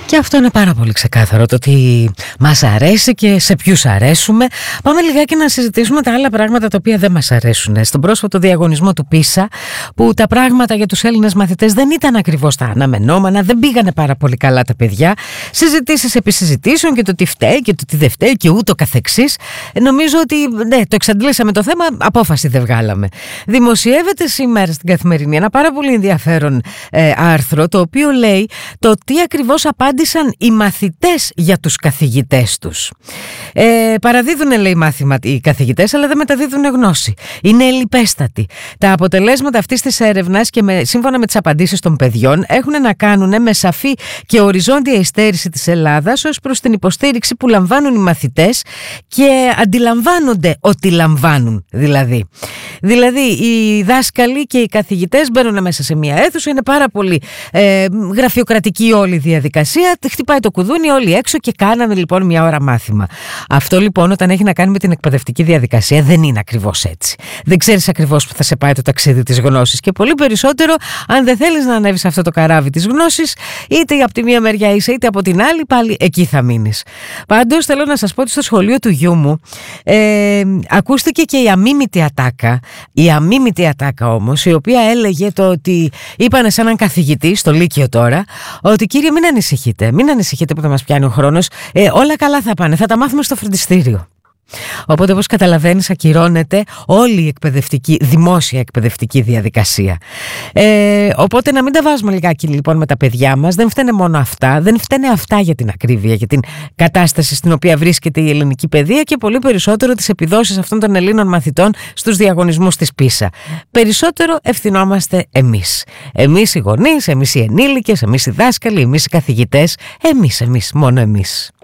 Και αυτό είναι πάρα πολύ ξεκάθαρο, το ότι μας αρέσει και σε ποιους αρέσουμε. Πάμε λιγάκι να συζητήσουμε τα άλλα πράγματα τα οποία δεν μας αρέσουν. Στον πρόσφατο διαγωνισμό του PISA, που τα πράγματα για τους Έλληνες μαθητές δεν ήταν ακριβώς τα αναμενόμενα, δεν πήγανε πάρα πολύ καλά τα παιδιά. Συζητήσεις επί συζητήσεων και το τι φταίει και το τι δεν φταίει και ούτω καθεξής. Νομίζω ότι ναι, το εξαντλήσαμε το θέμα, απόφαση δεν βγάλαμε. Δημοσιεύεται σήμερα στην Καθημερινή ένα πάρα πολύ ενδιαφέρον άρθρο, το οποίο λέει το τι ακριβώς απάντησαν οι μαθητές για τους καθηγητές τους. Παραδίδουν, λέει, μάθημα οι καθηγητές, αλλά δεν μεταδίδουν γνώση. Είναι ελλιπέστατοι. Τα αποτελέσματα αυτής της έρευνας και σύμφωνα με τις απαντήσεις των παιδιών έχουν να κάνουν με σαφή και οριζόντια υστέρηση της Ελλάδας ως προς την υποστήριξη που λαμβάνουν οι μαθητές και αντιλαμβάνονται ότι λαμβάνουν δηλαδή. Δηλαδή οι δάσκαλοι και οι καθηγητές μπαίνουν μέσα σε μια αίθουσα, είναι πάρα πολύ γραφειοκρατική όλη η διαδικασία, χτυπάει το κουδούνι, όλοι έξω και κάνανε λοιπόν μια ώρα μάθημα. Αυτό λοιπόν όταν έχει να κάνει με την εκπαιδευτική διαδικασία δεν είναι ακριβώς έτσι. Δεν ξέρεις ακριβώς που θα σε πάει το ταξίδι της γνώσης και πολύ περισσότερο αν δεν θέλεις να ανέβεις αυτό το καράβι της γνώσης, είτε από τη μία μεριά είσαι είτε από την άλλη, πάλι εκεί θα μείνεις. Πάντως θέλω να σας πω ότι στο σχολείο του γιού μου ακούστηκε και η αμίμητη ατάκα. Η αμίμητη ατάκα όμως, η οποία έλεγε το ότι είπανε σε έναν καθηγητή στο Λύκειο τώρα, ότι κύριε μην ανησυχείτε που θα μας πιάνει ο χρόνος, όλα καλά θα πάνε, θα τα μάθουμε στο φροντιστήριο. Οπότε όπως καταλαβαίνεις ακυρώνεται όλη η εκπαιδευτική, δημόσια εκπαιδευτική διαδικασία. Οπότε να μην τα βάζουμε λιγάκι λοιπόν με τα παιδιά μας. Δεν φταίνε μόνο αυτά, δεν φταίνε αυτά για την ακρίβεια, για την κατάσταση στην οποία βρίσκεται η ελληνική παιδεία και πολύ περισσότερο τις επιδόσεις αυτών των Ελλήνων μαθητών στους διαγωνισμούς της PISA. Περισσότερο ευθυνόμαστε εμείς. Εμείς οι γονείς, εμείς οι ενήλικες, εμείς οι δάσκαλοι, εμείς οι καθηγητές, εμείς, μόνο εμείς.